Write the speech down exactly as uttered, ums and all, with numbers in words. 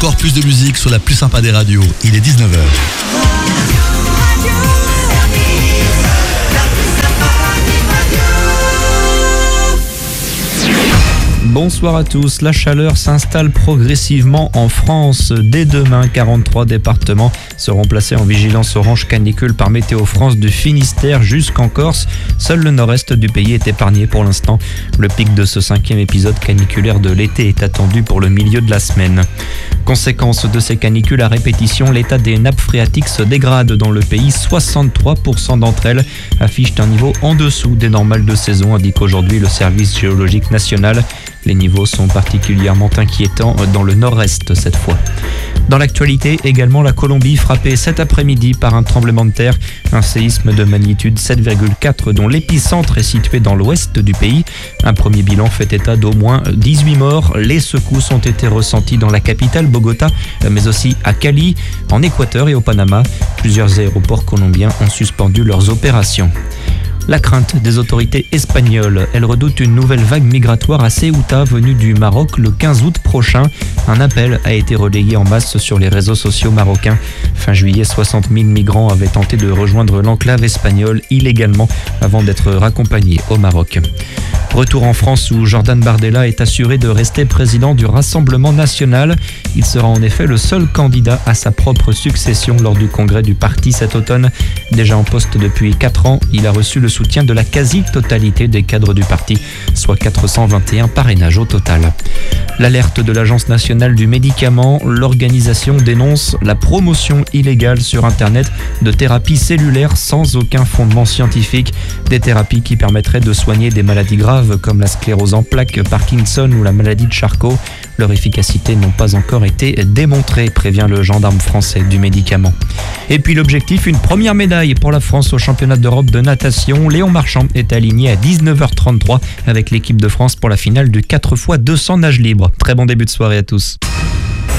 encore plus de musique sur la plus sympa des radios. Il est dix-neuf heures. Bonsoir à tous. La chaleur s'installe progressivement en France. Dès demain, quarante-trois départements seront placés en vigilance orange canicule par Météo France du Finistère jusqu'en Corse. Seul le nord-est du pays est épargné pour l'instant. Le pic de ce cinquième épisode caniculaire de l'été est attendu pour le milieu de la semaine. Conséquence de ces canicules à répétition, l'état des nappes phréatiques se dégrade dans le pays. soixante-trois pour cent d'entre elles affichent un niveau en dessous des normales de saison, indique aujourd'hui le service géologique national. Les niveaux sont particulièrement inquiétants dans le nord-est cette fois. Dans l'actualité, également la Colombie frappée cet après-midi par un tremblement de terre, un séisme de magnitude sept virgule quatre dont l'épicentre est situé dans l'ouest du pays. Un premier bilan fait état d'au moins dix-huit morts. Les secousses ont été ressenties dans la capitale Bogota, mais aussi à Cali, en Équateur et au Panama. Plusieurs aéroports colombiens ont suspendu leurs opérations. La crainte des autorités espagnoles. Elles redoutent une nouvelle vague migratoire à Ceuta venue du Maroc le quinze août prochain. Un appel a été relayé en masse sur les réseaux sociaux marocains. Fin juillet, soixante mille migrants avaient tenté de rejoindre l'enclave espagnole illégalement avant d'être raccompagnés au Maroc. Retour en France où Jordan Bardella est assuré de rester président du Rassemblement national. Il sera en effet le seul candidat à sa propre succession lors du congrès du parti cet automne. Déjà en poste depuis quatre ans, il a reçu le soutien de la quasi-totalité des cadres du parti, soit quatre cent vingt et un parrainages au total. L'alerte de l'Agence nationale du médicament, l'organisation dénonce la promotion illégale sur Internet de thérapies cellulaires sans aucun fondement scientifique, des thérapies qui permettraient de soigner des maladies graves comme la sclérose en plaques, Parkinson ou la maladie de Charcot. Leur efficacité n'a pas encore été démontrée, prévient le gendarme français du médicament. Et puis l'objectif, une première médaille pour la France au championnat d'Europe de natation. Léon Marchand est aligné à dix-neuf heures trente-trois avec l'équipe de France pour la finale du quatre fois deux cents nage libre. Très bon début de soirée à tous.